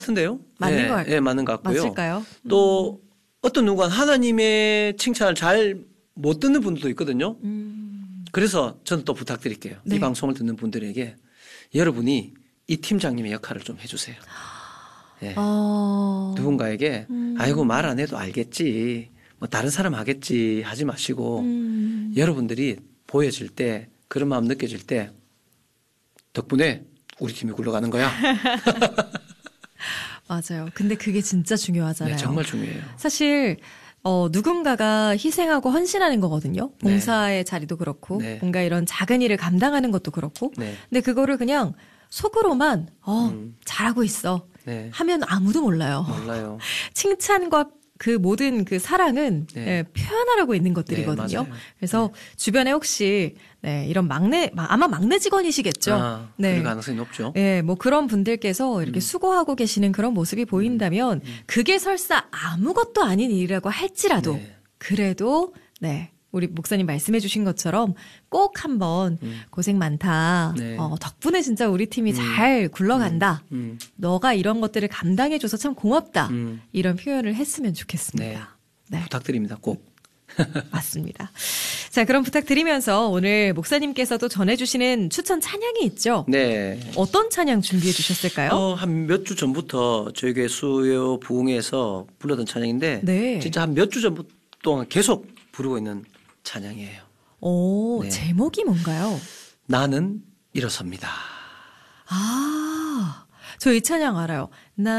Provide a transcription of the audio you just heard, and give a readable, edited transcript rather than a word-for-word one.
같은데요? 맞는 것 같아요. 예, 맞는 것 같고요. 맞을까요? 또 어떤 누가 하나님의 칭찬을 잘 못 듣는 분들도 있거든요. 그래서 저는 또 부탁드릴게요. 네. 이 방송을 듣는 분들에게 여러분이 이 팀장님의 역할을 좀 해주세요. 예. 누군가에게 아이고 말 안 해도 알겠지, 뭐 다른 사람 하겠지 하지 마시고 여러분들이 보여질 때, 그런 마음 느껴질 때 덕분에 우리 팀이 굴러가는 거야. 맞아요. 근데 그게 진짜 중요하잖아요. 네, 정말 중요해요. 사실 누군가가 희생하고 헌신하는 거거든요. 봉사의 자리도 그렇고 네. 뭔가 이런 작은 일을 감당하는 것도 그렇고. 네. 근데 그거를 그냥 속으로만 잘하고 있어 네. 하면 아무도 몰라요. 몰라요. 칭찬과 그 모든 그 사랑은 네. 표현하려고 있는 것들이거든요. 네, 맞아요. 그래서 주변에 혹시 이런 아마 막내 직원이시겠죠. 그럴 가능성이 높죠. 네, 뭐 그런 분들께서 이렇게 수고하고 계시는 그런 모습이 보인다면 그게 설사 아무것도 아닌 일이라고 할지라도 네. 그래도 우리 목사님 말씀해 주신 것처럼 꼭 한번 고생 많다. 네. 덕분에 진짜 우리 팀이 잘 굴러간다. 너가 이런 것들을 감당해줘서 참 고맙다. 이런 표현을 했으면 좋겠습니다. 네. 부탁드립니다. 꼭. 맞습니다. 자, 그럼 부탁드리면서 오늘 목사님께서도 전해주시는 추천 찬양이 있죠? 네. 어떤 찬양 준비해 주셨을까요? 한 몇 주 전부터 저희 교회 수요 부흥회에서 불렀던 찬양인데 네. 진짜 한 몇 주 전부터 동안 계속 부르고 있는 찬양이에요. 오, 네. 제목이 뭔가요? 나는 일어섭니다. 저 이 찬양 알아요.